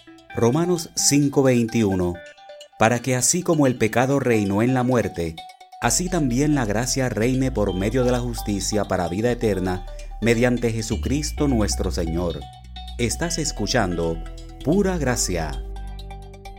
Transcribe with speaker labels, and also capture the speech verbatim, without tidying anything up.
Speaker 1: Romanos cinco veintiuno, para que así como el pecado reinó en la muerte, así también la gracia reine por medio de la justicia para vida eterna, mediante Jesucristo nuestro Señor. Estás escuchando Pura Gracia.